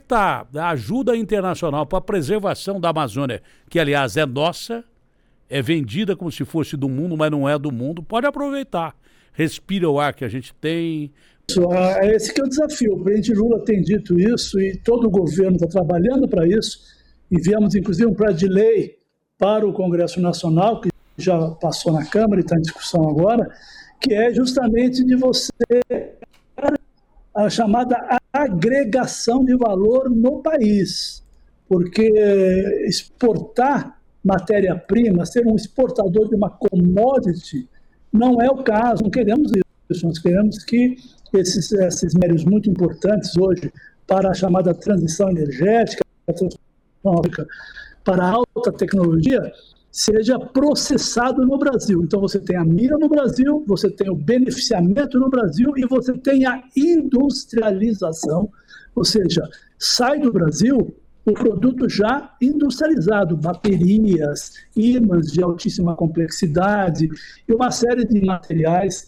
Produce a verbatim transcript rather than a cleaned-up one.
está a ajuda internacional para a preservação da Amazônia, que, aliás, é nossa, é vendida como se fosse do mundo, mas não é do mundo, pode aproveitar. Respira o ar que a gente tem. Esse que é o desafio. O presidente Lula tem dito isso e todo o governo está trabalhando para isso. Enviamos, inclusive, um projeto de lei para o Congresso Nacional, que já passou na Câmara e está em discussão agora, que é justamente de você a chamada agregação de valor no país, porque exportar matéria-prima, ser um exportador de uma commodity, não é o caso, não queremos isso, nós queremos que esses, esses meios muito importantes hoje para a chamada transição energética, para a alta tecnologia, seja processado no Brasil. Então você tem a mira no Brasil, você tem o beneficiamento no Brasil e você tem a industrialização, ou seja, sai do Brasil o produto já industrializado, baterias, ímãs de altíssima complexidade e uma série de materiais